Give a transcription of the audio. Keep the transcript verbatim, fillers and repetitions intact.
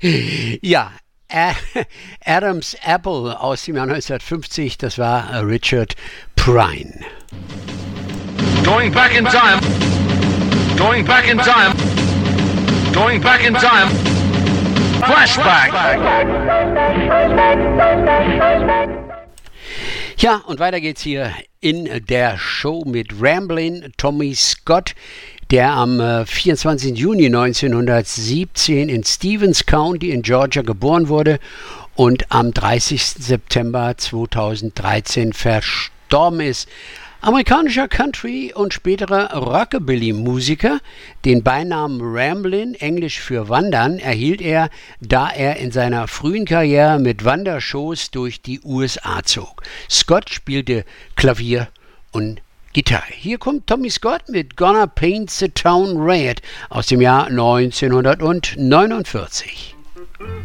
Ja, A- Adam's Apple aus dem Jahr neunzehnhundertfünfzig, das war Richard Prine. Going back in time. Going back in time. Going back in time. Flashback. Ja, und weiter geht's hier in der Show mit Ramblin' Tommy Scott, der am äh, vierundzwanzigsten Juni neunzehnhundertsiebzehn in Stevens County in Georgia geboren wurde und am dreißigsten September zweitausenddreizehn verstorben ist. Amerikanischer Country- und späterer Rockabilly-Musiker. Den Beinamen Ramblin', englisch für Wandern, erhielt er, da er in seiner frühen Karriere mit Wandershows durch die U S A zog. Scott spielte Klavier und Gitarre. Hier kommt Tommy Scott mit Gonna Paint the Town Red aus dem Jahr neunzehnhundertneunundvierzig.